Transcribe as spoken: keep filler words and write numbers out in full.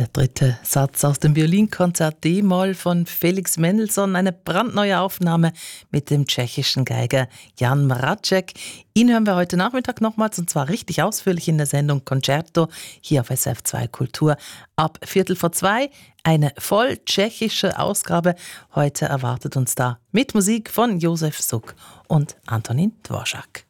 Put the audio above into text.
Der dritte Satz aus dem Violinkonzert D-Moll von Felix Mendelssohn, eine brandneue Aufnahme mit dem tschechischen Geiger Jan Mracek. Ihn hören wir heute Nachmittag nochmals, und zwar richtig ausführlich in der Sendung Concerto hier auf S R F zwei Kultur ab Viertel vor zwei. Eine voll tschechische Ausgabe. Heute erwartet uns da mit Musik von Josef Suk und Antonín Dvořák.